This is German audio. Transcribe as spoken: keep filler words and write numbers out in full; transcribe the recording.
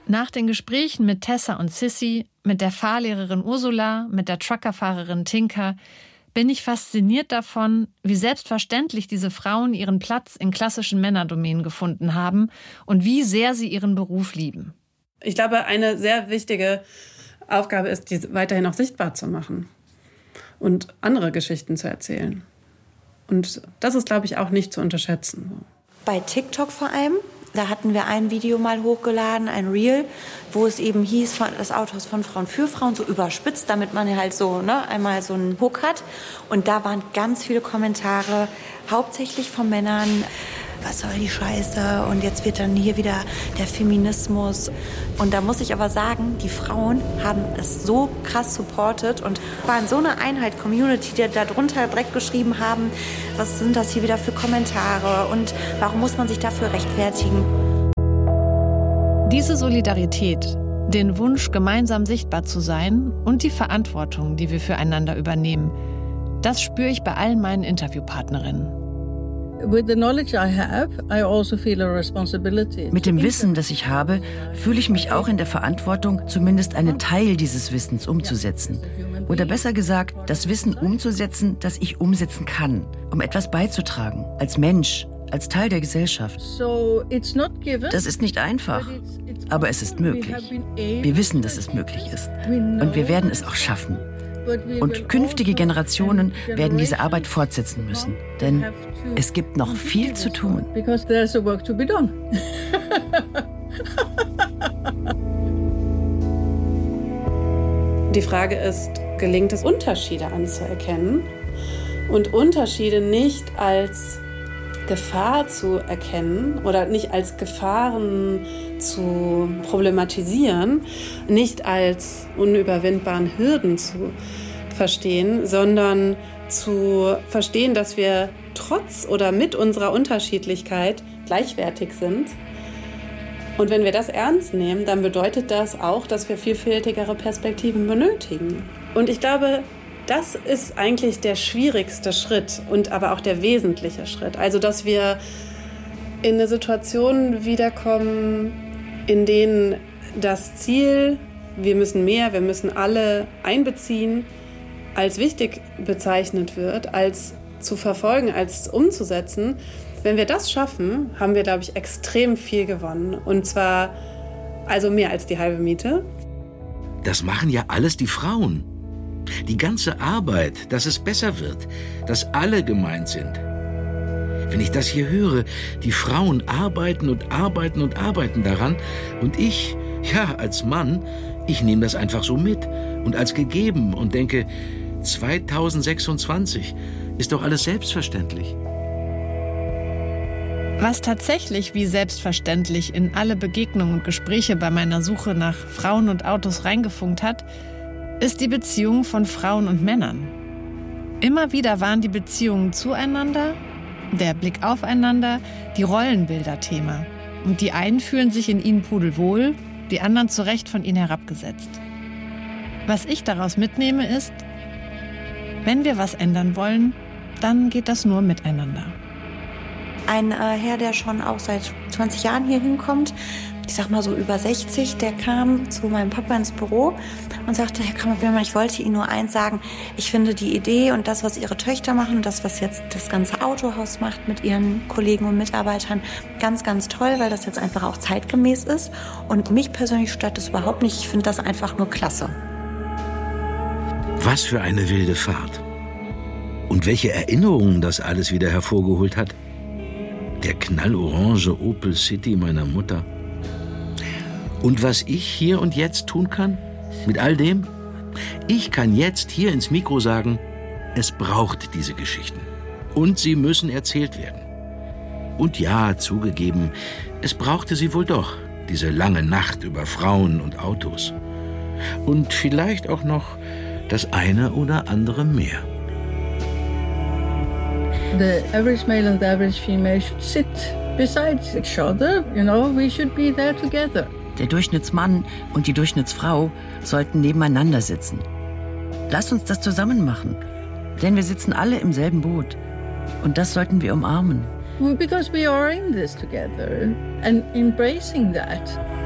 Nach den Gesprächen mit Tessa und Sissy, mit der Fahrlehrerin Ursula, mit der Truckerfahrerin Tinka, bin ich fasziniert davon, wie selbstverständlich diese Frauen ihren Platz in klassischen Männerdomänen gefunden haben und wie sehr sie ihren Beruf lieben. Ich glaube, eine sehr wichtige Aufgabe ist, die weiterhin auch sichtbar zu machen und andere Geschichten zu erzählen. Und das ist, glaube ich, auch nicht zu unterschätzen. Bei TikTok vor allem, da hatten wir ein Video mal hochgeladen, ein Reel, wo es eben hieß, von, das Autohaus von Frauen für Frauen, so überspitzt, damit man halt so ne, einmal so einen Hook hat. Und da waren ganz viele Kommentare, hauptsächlich von Männern. Was soll die Scheiße? Und jetzt wird dann hier wieder der Feminismus. Und da muss ich aber sagen, die Frauen haben es so krass supportet und waren so eine Einheit, Community, die da drunter direkt geschrieben haben, was sind das hier wieder für Kommentare und warum muss man sich dafür rechtfertigen? Diese Solidarität, den Wunsch, gemeinsam sichtbar zu sein und die Verantwortung, die wir füreinander übernehmen, das spüre ich bei allen meinen Interviewpartnerinnen. Mit dem Wissen, das ich habe, fühle ich mich auch in der Verantwortung, zumindest einen Teil dieses Wissens umzusetzen. Oder besser gesagt, das Wissen umzusetzen, das ich umsetzen kann, um etwas beizutragen, als Mensch, als Teil der Gesellschaft. Das ist nicht einfach, aber es ist möglich. Wir wissen, dass es möglich ist. Und wir werden es auch schaffen. Und künftige Generationen werden diese Arbeit fortsetzen müssen. Denn es gibt noch viel zu tun. Die Frage ist, gelingt es, Unterschiede anzuerkennen und Unterschiede nicht als Gefahr zu erkennen oder nicht als Gefahren zu problematisieren, nicht als unüberwindbaren Hürden zu verstehen, sondern zu verstehen, dass wir trotz oder mit unserer Unterschiedlichkeit gleichwertig sind. Und wenn wir das ernst nehmen, dann bedeutet das auch, dass wir vielfältigere Perspektiven benötigen. Und ich glaube, das ist eigentlich der schwierigste Schritt und aber auch der wesentliche Schritt. Also, dass wir in eine Situation wiederkommen, in denen das Ziel, wir müssen mehr, wir müssen alle einbeziehen, als wichtig bezeichnet wird, als zu verfolgen, als umzusetzen. Wenn wir das schaffen, haben wir, glaube ich, extrem viel gewonnen. Und zwar also mehr als die halbe Miete. Das machen ja alles die Frauen. Die ganze Arbeit, dass es besser wird, dass alle gemeint sind. Wenn ich das hier höre, die Frauen arbeiten und arbeiten und arbeiten daran und ich, ja, als Mann, ich nehme das einfach so mit und als gegeben und denke, zweitausendsechsundzwanzig ist doch alles selbstverständlich. Was tatsächlich wie selbstverständlich in alle Begegnungen und Gespräche bei meiner Suche nach Frauen und Autos reingefunkt hat, ist die Beziehung von Frauen und Männern. Immer wieder waren die Beziehungen zueinander, der Blick aufeinander, die Rollenbilder Thema. Und die einen fühlen sich in ihnen pudelwohl, die anderen zu Recht von ihnen herabgesetzt. Was ich daraus mitnehme ist, wenn wir was ändern wollen, dann geht das nur miteinander. Ein äh, Herr, der schon auch seit zwanzig Jahren hier hinkommt, ich sag mal so über sechzig, der kam zu meinem Papa ins Büro und sagte, Herr Kammerbier, ich wollte Ihnen nur eins sagen, ich finde die Idee und das, was Ihre Töchter machen, das, was jetzt das ganze Autohaus macht mit Ihren Kollegen und Mitarbeitern, ganz, ganz toll, weil das jetzt einfach auch zeitgemäß ist. Und mich persönlich stört das überhaupt nicht, ich finde das einfach nur klasse. Was für eine wilde Fahrt. Und welche Erinnerungen das alles wieder hervorgeholt hat. Der knallorange Opel City meiner Mutter. Und was ich hier und jetzt tun kann? Mit all dem? Ich kann jetzt hier ins Mikro sagen, es braucht diese Geschichten. Und sie müssen erzählt werden. Und ja, zugegeben, es brauchte sie wohl doch, diese lange Nacht über Frauen und Autos. Und vielleicht auch noch das eine oder andere mehr. The average male and the average female should sit beside each other. You know, we should be there together. Der Durchschnittsmann und die Durchschnittsfrau sollten nebeneinander sitzen. Lass uns das zusammen machen, denn wir sitzen alle im selben Boot. Und das sollten wir umarmen. Because we are in this together and embracing that.